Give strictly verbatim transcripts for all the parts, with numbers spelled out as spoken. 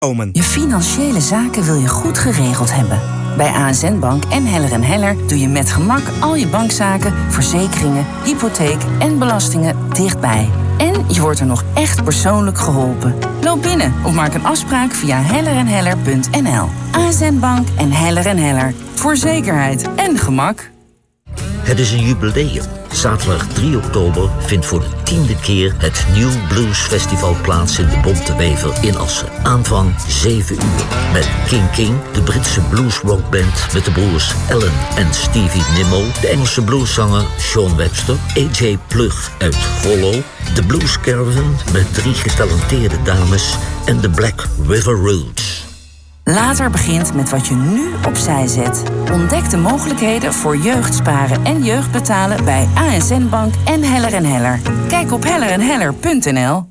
Je financiële zaken wil je goed geregeld hebben. Bij A S N Bank en Heller en Heller doe je met gemak al je bankzaken, verzekeringen, hypotheek en belastingen dichtbij. En je wordt er nog echt persoonlijk geholpen. Loop binnen of maak een afspraak via heller en heller punt n l. A S N Bank en Heller en Heller. Voor zekerheid en gemak. Het is een jubileum. Zaterdag drie oktober vindt voor de tiende keer het New Blues Festival plaats in de Bonte Wever in Assen. Aanvang zeven uur. Met King King, de Britse bluesrockband met de broers Alan en Stevie Nimmo, de Engelse blueszanger Sean Webster, A J Plug uit Grollo, de Blues Caravan met drie getalenteerde dames en de Black River Roots. Later begint met wat je nu opzij zet. Ontdek de mogelijkheden voor jeugdsparen en jeugdbetalen bij A S N Bank en Heller en Heller. Kijk op heller en heller punt n l.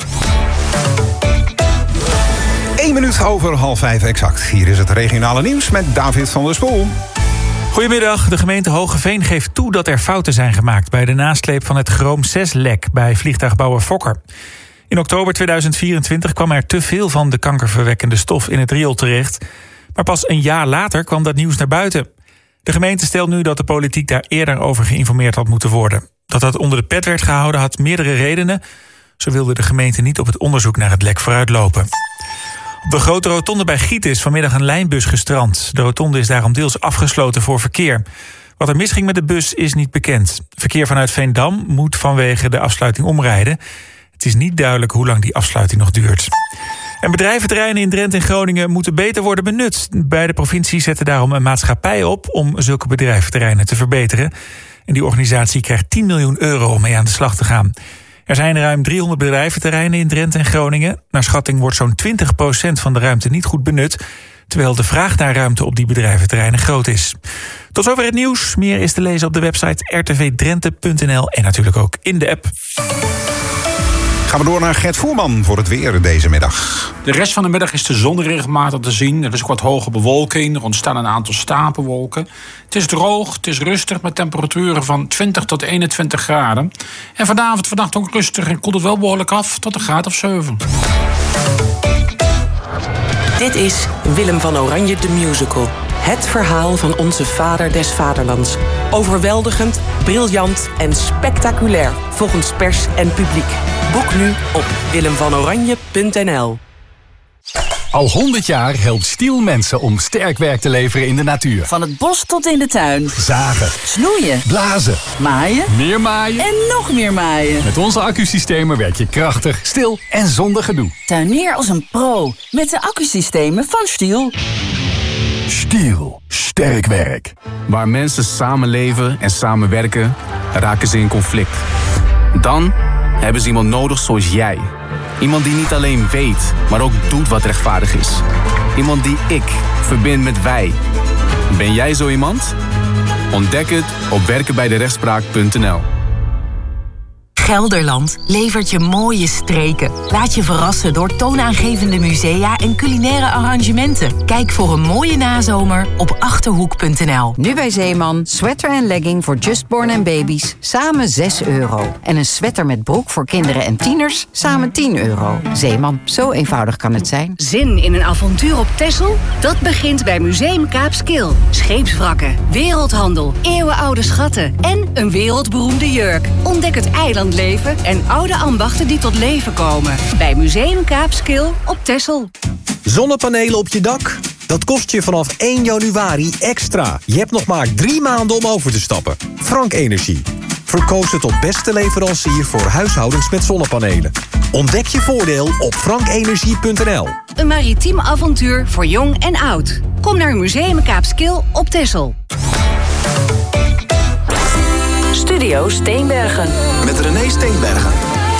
Eén minuut over half vijf exact. Hier is het regionale nieuws met David van der Spoel. Goedemiddag. De gemeente Hoogeveen geeft toe dat er fouten zijn gemaakt bij de nasleep van het chroom zes lek bij vliegtuigbouwer Fokker. In oktober tweeduizend vierentwintig kwam er te veel van de kankerverwekkende stof in het riool terecht. Maar pas een jaar later kwam dat nieuws naar buiten. De gemeente stelt nu dat de politiek daar eerder over geïnformeerd had moeten worden. Dat dat onder de pet werd gehouden had meerdere redenen. Zo wilde de gemeente niet op het onderzoek naar het lek vooruitlopen. Op de grote rotonde bij Gieten is vanmiddag een lijnbus gestrand. De rotonde is daarom deels afgesloten voor verkeer. Wat er misging met de bus is niet bekend. Verkeer vanuit Veendam moet vanwege de afsluiting omrijden. Het is niet duidelijk hoe lang die afsluiting nog duurt. En bedrijventerreinen in Drenthe en Groningen moeten beter worden benut. Beide provincies zetten daarom een maatschappij op om zulke bedrijventerreinen te verbeteren. En die organisatie krijgt tien miljoen euro om mee aan de slag te gaan. Er zijn ruim driehonderd bedrijventerreinen in Drenthe en Groningen. Naar schatting wordt zo'n twintig procent van de ruimte niet goed benut, terwijl de vraag naar ruimte op die bedrijventerreinen groot is. Tot zover het nieuws. Meer is te lezen op de website r t v drenthe punt n l en natuurlijk ook in de app. Gaan we door naar Gert Voerman voor het weer deze middag. De rest van de middag is de zon regelmatig te zien. Er is ook wat hoge bewolking. Er ontstaan een aantal stapelwolken. Het is droog, het is rustig met temperaturen van twintig tot eenentwintig graden. En vanavond, vannacht ook rustig en koelt het wel behoorlijk af tot een graad of zeven. Dit is Willem van Oranje de Musical. Het verhaal van onze vader des vaderlands. Overweldigend, briljant en spectaculair volgens pers en publiek. Boek nu op willem van oranje punt n l. Al honderd jaar helpt Stiel mensen om sterk werk te leveren in de natuur. Van het bos tot in de tuin. Zagen. Snoeien. Blazen. Maaien. Meer maaien. En nog meer maaien. Met onze accusystemen werk je krachtig, stil en zonder gedoe. Tuinier als een pro met de accusystemen van Stiel. Stiel. Sterk werk. Waar mensen samenleven en samenwerken, raken ze in conflict. Dan hebben ze iemand nodig zoals jij. Iemand die niet alleen weet, maar ook doet wat rechtvaardig is. Iemand die ik verbind met wij. Ben jij zo iemand? Ontdek het op werken bij de rechtspraak punt n l. Gelderland levert je mooie streken. Laat je verrassen door toonaangevende musea en culinaire arrangementen. Kijk voor een mooie nazomer op achterhoek punt n l. Nu bij Zeeman, sweater en legging voor Justborn en baby's, samen zes euro. En een sweater met broek voor kinderen en tieners, samen tien euro. Zeeman, zo eenvoudig kan het zijn. Zin in een avontuur op Texel? Dat begint bij Museum Kaapskil. Scheepswrakken, wereldhandel, eeuwenoude schatten en een wereldberoemde jurk. Ontdek het eilandleven en oude ambachten die tot leven komen. Bij Museum Kaapskil op Texel. Zonnepanelen op je dak? Dat kost je vanaf één januari extra. Je hebt nog maar drie maanden om over te stappen. Frank Energie. Verkoos het tot beste leverancier voor huishoudens met zonnepanelen. Ontdek je voordeel op frank energie punt n l. Een maritiem avontuur voor jong en oud. Kom naar Museum Kaapskil op Texel. Studio Steenbergen. Met René Steenbergen.